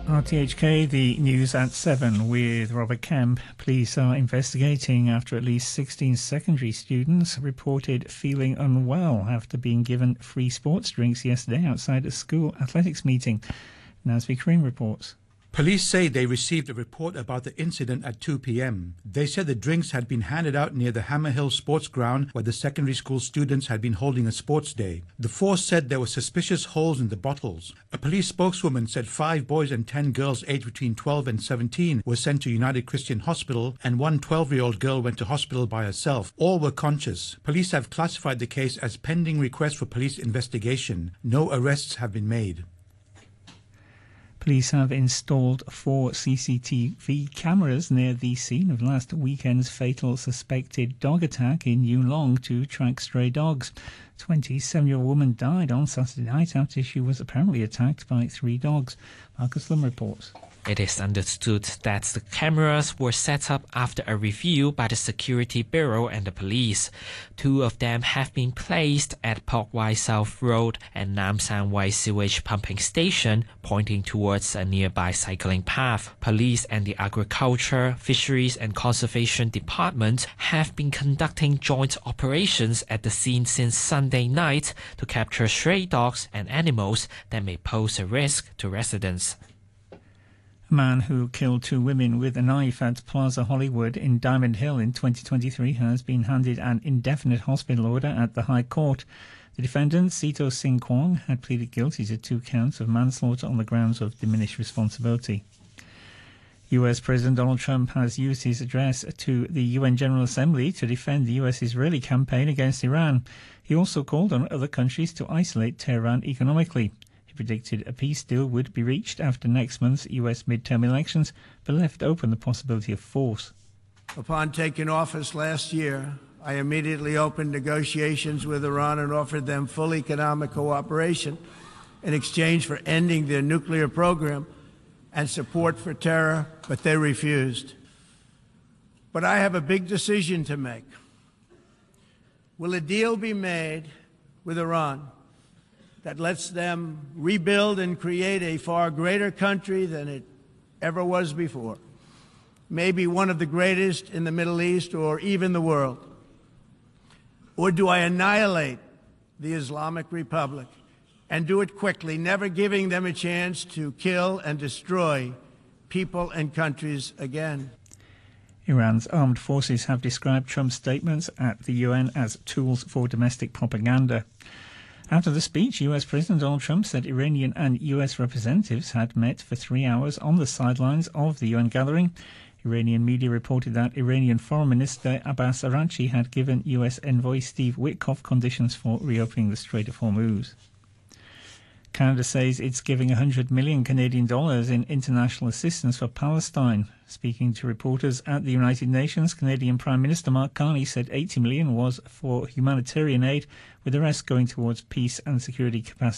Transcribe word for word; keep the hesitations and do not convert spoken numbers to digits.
R T H K, the news at seven with Robert Kemp. Police are investigating after at least sixteen secondary students reported feeling unwell after being given free sports drinks yesterday outside a school athletics meeting. Nazmi Karim reports. Police say they received a report about the incident at two p m They said the drinks had been handed out near the Hammer Hill Sports Ground where the secondary school students had been holding a sports day. The force said there were suspicious holes in the bottles. A police spokeswoman said five boys and ten girls aged between twelve and seventeen were sent to United Christian Hospital and one twelve-year-old girl went to hospital by herself. All were conscious. Police have classified the case as pending request for police investigation. No arrests have been made. Police have installed four C C T V cameras near the scene of last weekend's fatal suspected dog attack in Yulong to track stray dogs. A twenty-seven-year-old woman died on Saturday night after she was apparently attacked by three dogs. Marcus Lum reports. It is understood that the cameras were set up after a review by the Security Bureau and the police. Two of them have been placed at Pok Wai South Road and Nam San Wai sewage pumping station, pointing towards a nearby cycling path. Police and the Agriculture, Fisheries and Conservation Department have been conducting joint operations at the scene since Sunday night to capture stray dogs and animals that may pose a risk to residents. A man who killed two women with a knife at Plaza Hollywood in Diamond Hill in twenty twenty-three has been handed an indefinite hospital order at the High Court. The defendant, Sito Sing Kwong, had pleaded guilty to two counts of manslaughter on the grounds of diminished responsibility. U S President Donald Trump has used his address to the U N General Assembly to defend the U S-Israeli campaign against Iran. He also called on other countries to isolate Tehran economically. He predicted a peace deal would be reached after next month's U S midterm elections, but left open the possibility of force. Upon taking office last year, I immediately opened negotiations with Iran and offered them full economic cooperation in exchange for ending their nuclear program and support for terror, but they refused. But I have a big decision to make. Will a deal be made with Iran that lets them rebuild and create a far greater country than it ever was before, maybe one of the greatest in the Middle East or even the world? Or do I annihilate the Islamic Republic and do it quickly, never giving them a chance to kill and destroy people and countries again? Iran's armed forces have described Trump's statements at the U N as tools for domestic propaganda. After the speech, U S President Donald Trump said Iranian and U S representatives had met for three hours on the sidelines of the U N gathering. Iranian media reported that Iranian Foreign Minister Abbas Araghchi had given U S envoy Steve Witkoff conditions for reopening the Strait of Hormuz. Canada says it's giving one hundred million Canadian dollars in international assistance for Palestine. Speaking to reporters at the United Nations, Canadian Prime Minister Mark Carney said eighty million was for humanitarian aid, with the rest going towards peace and security capacity